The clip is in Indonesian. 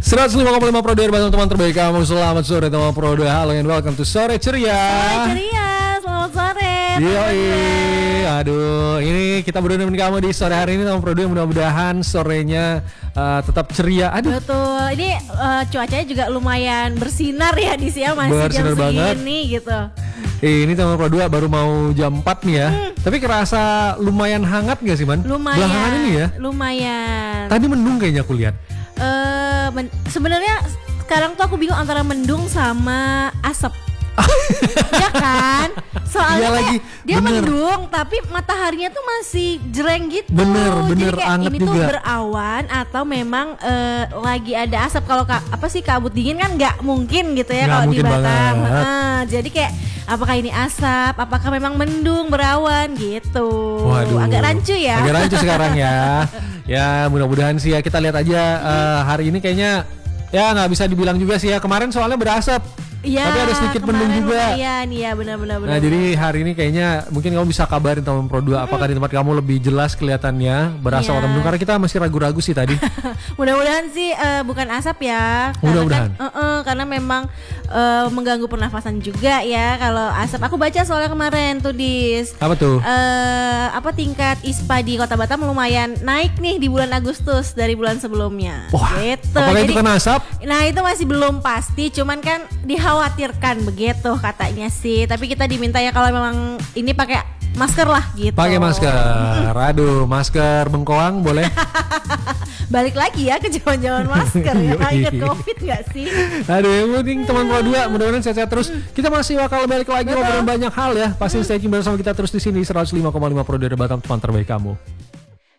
105,5 Pro 2 teman terbaik kamu. Selamat sore teman Pro 2. Halo and welcome to Sore Ceria. Sore Ceria, selamat sore. Yoi. Aduh, ini kita berdua nemenin kamu di sore hari ini teman Pro 2. Mudah-mudahan sorenya tetap ceria. Aduh. Betul. Ini cuacanya juga lumayan bersinar ya di siang masih jam segini gitu. Ini teman Pro 2 baru mau jam 4 nih ya. Tapi kerasa lumayan hangat gak sih, Man? Lumayan. Belakangan ini ya. Lumayan. Tadi mendung kayaknya aku lihat. Sebenarnya sekarang tuh aku bingung antara mendung sama asap. Ya kan? Soalnya lagi, dia bener. mendung tapi mataharinya tuh masih jreng gitu. Bener, jadi kayak anget ini juga. tuh berawan atau memang lagi ada asap. Kalau kabut dingin kan nggak mungkin gitu ya kalau di Batam. Jadi kayak apakah ini asap? Apakah memang mendung berawan gitu? Waduh. Agak rancu ya. Agak rancu sekarang ya. Ya mudah-mudahan sih ya, kita lihat aja hari ini kayaknya ya nggak bisa dibilang juga sih ya. Kemarin soalnya berasap. Iya, tapi ada sedikit mendung juga. Iya, benar. Nah, jadi hari ini kayaknya mungkin kamu bisa kabarin teman Pro 2 apakah di tempat kamu lebih jelas kelihatannya berasap atau mendung, karena kita masih ragu-ragu sih tadi. Mudah-mudahan sih bukan asap ya. Mudah-mudahan. Karena memang mengganggu pernafasan juga ya kalau asap. Aku baca soalnya kemarin tuh Apa tuh? Tingkat ISPA di Kota Batam lumayan naik nih di bulan Agustus dari bulan sebelumnya. Wah, gitu. apakah Jadi, itu karena asap? Nah, itu masih belum pasti, cuman kan dikhawatirkan begitu katanya sih. Tapi kita diminta ya kalau memang ini pakai masker lah gitu. Pakai masker. Aduh, masker bengkoang boleh? Balik lagi ya ke zaman-zaman masker ya. Ingat Covid gak sih? Aduh, yang penting teman Pro 2 mudah-mudahan sehat-sehat terus. Kita masih bakal balik lagi ngobrolin banyak hal ya. Pasti stay tune bersama kita terus di sini 105,5 Pro 2 Batam, teman terbaik kamu.